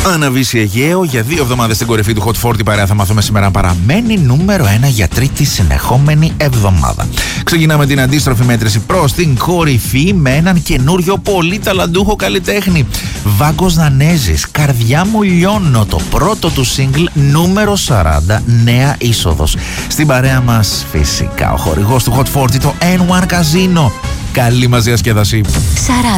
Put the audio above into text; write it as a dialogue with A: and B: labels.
A: Αναβήσει Αιγαίο για 2 εβδομάδες στην κορυφή του Hot 40 παρέα. Θα μάθουμε σήμερα αν παραμένει νούμερο 1 για τρίτη συνεχόμενη εβδομάδα. Ξεκινάμε την αντίστροφη μέτρηση προς την κορυφή με έναν καινούριο πολύ ταλαντούχο καλλιτέχνη. Βάγκος Δανέζης, Καρδιά μου λιώνω, το πρώτο του single, νούμερο 40, νέα είσοδος. Στην παρέα μας φυσικά ο χορηγός του Hot 40, το N1 Casino. Καλή μας διασκέδαση. 40.